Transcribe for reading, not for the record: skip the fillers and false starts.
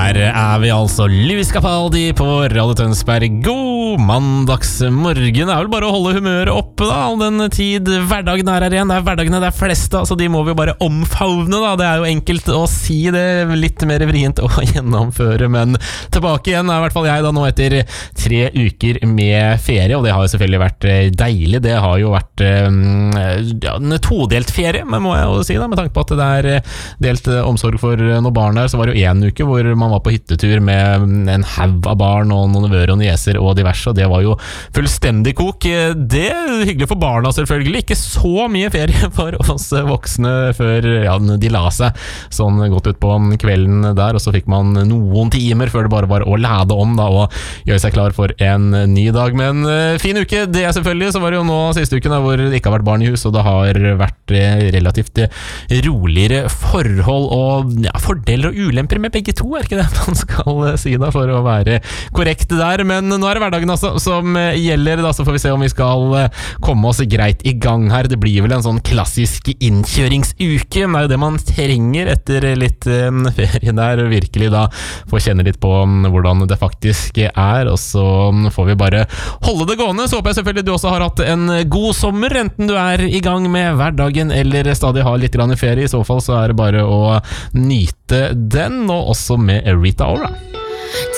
Her vi altså Luis Capaldi på Radio Tønsberg. God mandagsmorgen. Det vel bare å holde humøret oppe da, all den tid hverdagen her igjen. Det hverdagene det fleste, altså de må vi jo bare omfavne da. Det jo enkelt å si det, litt mer vrient å gjennomføre, men tilbake igjen i hvert fall jeg da nå etter 3 uker med ferie, og det har jo selvfølgelig vært deilig. Det har jo vært en todelt ferie, men må jeg jo si da, med tanke på at det delt omsorg for noen barn der, så var det jo 1 uke hvor man var på hyttetur med en haug av barn og noen nevøer og nieser og diverse, og det var jo fullstendig kok. Det hyggelig for barna selvfølgelig, ikke så mye ferie for oss voksne før de la seg sånn godt ut på kvelden der, og så fikk man noen timer før det bare var å lade om da, og gjøre seg klar for en ny dag. Men fin uke, det selvfølgelig. Så var det jo nå siste uken da, hvor det ikke har vært barn i hus, og det har vært relativt roligere forhold og fordeler og ulemper med begge to, ikke det man skal si da, for å være korrekt der. Men nå det hverdagen altså, som gjelder da, så får vi se om vi skal komme oss greit i gang her. Det blir vel en sånn klassisk innkjøringsuke, det jo det man trenger etter litt ferie der, virkelig da få kjenne litt på hvordan det faktisk og så får vi bare holde det gående. Så håper jeg selvfølgelig du også har hatt en god sommer, enten du i gang med hverdagen eller stadig har litt grann ferie. I så fall så det bare å nyte den, og også med Rita Ora.